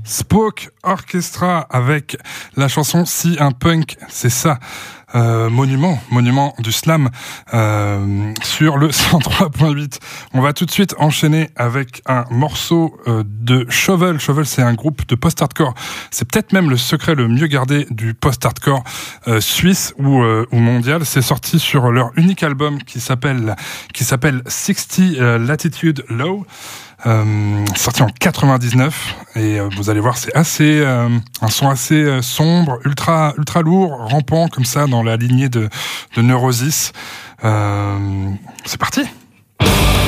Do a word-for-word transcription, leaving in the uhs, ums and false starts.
Spoke Orchestra avec la chanson Si un punk, c'est ça. Euh, monument, monument du slam euh, sur le cent trois point huit. On va tout de suite enchaîner avec un morceau euh, de Shovel. Shovel, c'est un groupe de post-hardcore. C'est peut-être même le secret le mieux gardé du post-hardcore euh, suisse ou, euh, ou mondial. C'est sorti sur leur unique album qui s'appelle qui s'appelle soixante euh, Latitude Low. Euh, sorti en quatre-vingt-dix-neuf et euh, vous allez voir, c'est assez euh, un son assez euh, sombre, ultra ultra lourd, rampant comme ça dans la lignée de de Neurosis. Euh, c'est parti.